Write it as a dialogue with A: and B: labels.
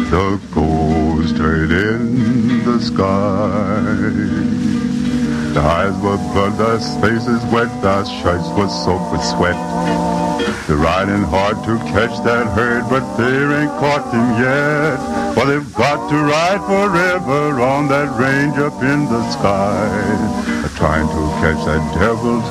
A: The ghost herd in the sky. The eyes were blood, the faces wet, the shirts were soaked with sweat. They're riding hard to catch that herd, but they ain't caught them yet. For they've got to ride forever on that range up in the sky, trying to catch that devil